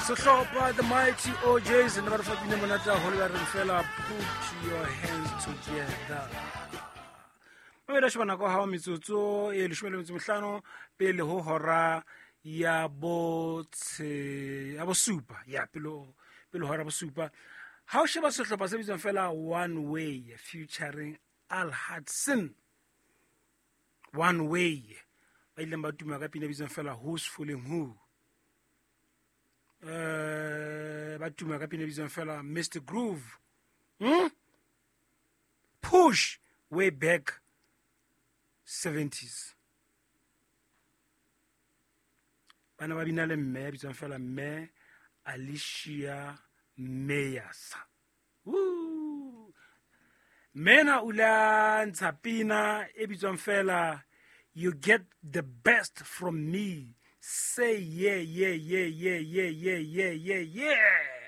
Sehlopa, the mighty OJs, and never forget Monata, Hola Fella, put your hands together. Maybe that's when I go how Mitsuto, Elishmel Mitlano, Pele Ho Hora, Yabo Super, Yapilo, Pilo Horaba Super. How Shaba Sehlopa Sevision Fella One Way, featuring Al Hudson. One Way. By Lamba to Magapina Vision Fella, who's fooling who? Batu Magapina Vision Fella, Mr. Groove. Push way back 70s. Banabinale me Vision Fella me Alicia Meyas. Woo! Mena Ulan Tapina Ebizon Fella, you get the best from me. Say yeah, yeah, yeah, yeah, yeah, yeah, yeah, yeah, yeah.